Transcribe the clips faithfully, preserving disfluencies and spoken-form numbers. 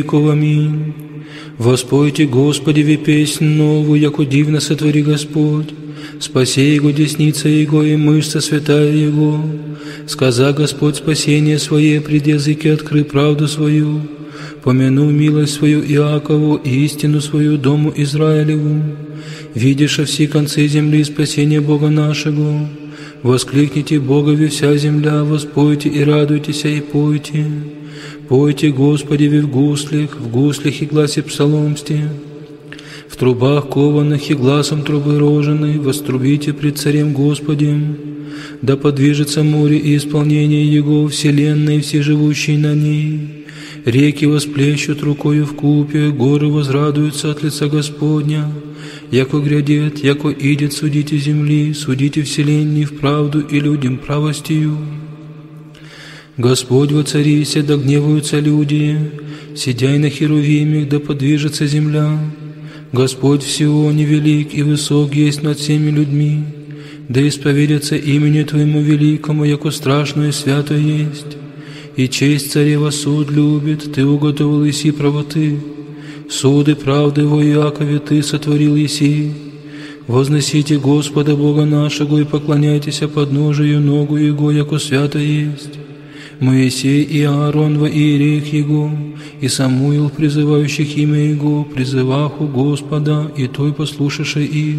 Аминь. Воспойте Господи песнь новую, яко дивно сотвори Господь. Спаси Его десница Его и мышца святая Его. Сказа Господь спасение Свое, пред языки откры правду свою. Помяну милость свою Иакову и истину свою дому Израилеву. Видишь все концы земли спасение Бога нашего. Воскликните Богови вся земля, воспойте и радуйтесь и пойте. Пойте Господи в гуслях, в гуслях и гласе псаломсте. В трубах кованых и гласом трубы роженой вострубите пред Царем Господем. Да подвижется море и исполнение Его, вселенной и все живущие на ней. Реки восплещут рукою в купе, горы возрадуются от лица Господня. Яко грядет, яко идет, судите земли, судите вселенной в правду и людям правостью. Господь воцарися, да гневаются люди, сидяй на херувимах, да подвижется земля. Господь в Сионе велик и высок есть над всеми людьми, да исповедятся имени Твоему великому, яко страшно и свято есть. И честь царева суд любит, Ты уготовил еси правоты. Суды правды во Иакове Ты сотворил еси. Возносите Господа Бога нашего и поклоняйтесь подножию ногу Его, яко свято есть. Моисей и Аарон во иереях Его, и Самуил, призывающих имя Его, призываху Господа, и Той послушаше их.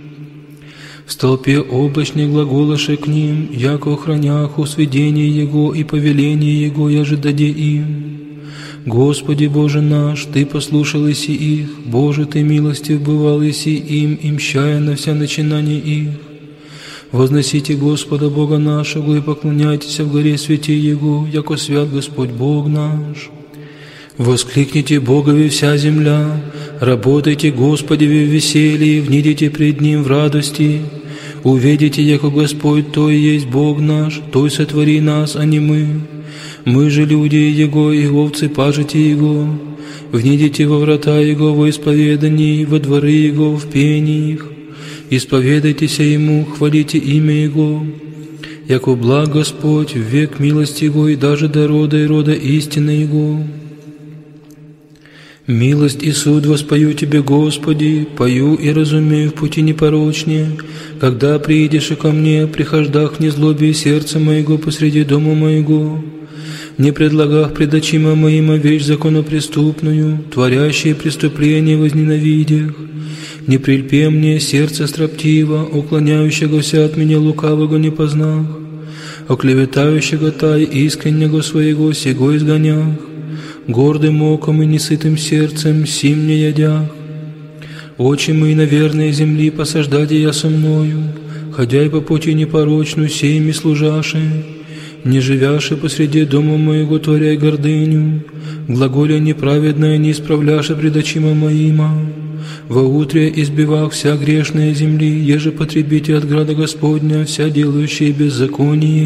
В столпе облачной глаголаше к ним, яко охраняху сведение Его и повеление Его, яже даде им. Господи Боже наш, Ты послушал еси их, Боже, Ты милостив бывал еси им, и мщая на вся начинания их. Возносите Господа Бога нашего и поклоняйтесь в горе святи Его, яко свят Господь Бог наш. Воскликните Богови вся земля, работайте Господи в веселье, внидите пред Ним в радости. Увидите, яко Господь Той есть Бог наш, Той сотвори нас, а не мы. Мы же люди Его, и овцы пажите Его. Внидите во врата Его во исповедании, во дворы Его в пениях. Исповедайтесь Ему, хвалите имя Его. Яко благ Господь, в век милости Его, и даже до рода и рода истины Его. Милость и суд воспою Тебе, Господи, пою и разумею в пути непорочнее. Когда приидешь и ко мне, прихождах в незлобие сердца моего посреди дома моего. Не предлагах пред очима моима вещь законопреступную, творящие преступления возненавидях. Не прильпе мне сердце строптиво, уклоняющегося от меня лукавого не познах, оклеветающего тай искреннего своего сего изгонях, гордым оком и несытым сердцем сим не ядях. Очи мои на верной земли посаждаде я со мною, ходя и по пути непорочную сеями служаши, не живяши посреди дома моего творяй гордыню, глаголя неправедное не исправляши пред очима моима. Во утре избивах вся грешная земли, еже потребите от града Господня, вся делающая беззаконие.